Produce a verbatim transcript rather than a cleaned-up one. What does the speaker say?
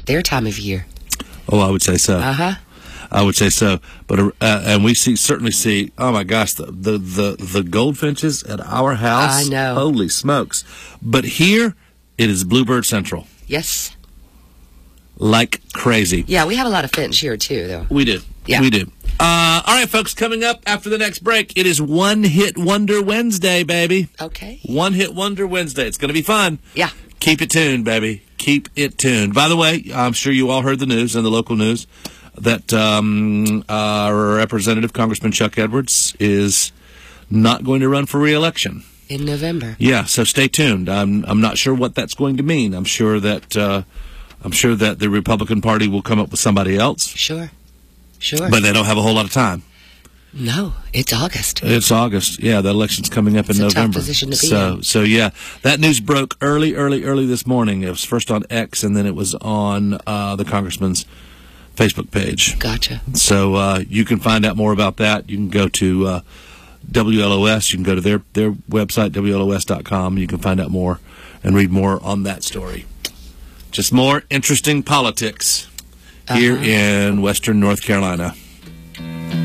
their time of year. Oh, I would say so. Uh-huh. I would say so. But uh, and we see certainly see, oh, my gosh, the, the, the, the goldfinches at our house. I know. Holy smokes. But here, it is Bluebird Central. Yes. Like crazy. Yeah, we have a lot of finch here, too, though. We do. Yeah. We do. Uh, all right, folks, coming up after the next break, it is One Hit Wonder Wednesday, baby. Okay. One Hit Wonder Wednesday. It's going to be fun. Yeah. Keep it tuned, baby. Keep it tuned. By the way, I'm sure you all heard the news and the local news that um, our Representative Congressman Chuck Edwards is not going to run for re-election. In November. Yeah, so stay tuned. I'm I'm not sure what that's going to mean. I'm sure that uh, I'm sure that the Republican Party will come up with somebody else. Sure. Sure. But they don't have a whole lot of time. No, it's August. It's August. Yeah, the election's coming up it's in a November. Tough position to be so, in. so yeah, that news broke early, early, early this morning. It was first on X, and then it was on uh, the Congressman's Facebook page. Gotcha. So uh, you can find out more about that. You can go to uh, W L O S. You can go to their their website, W L O S dot com. You can find out more and read more on that story. Just more interesting politics here uh-huh. in Western North Carolina.